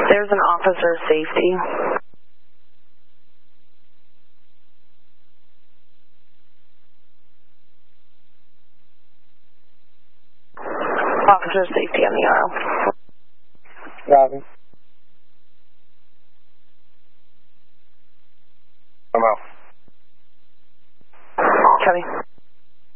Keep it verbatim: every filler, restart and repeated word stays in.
There's an officer safety. Officer safety on the R O. Robin. I'm out. Copy.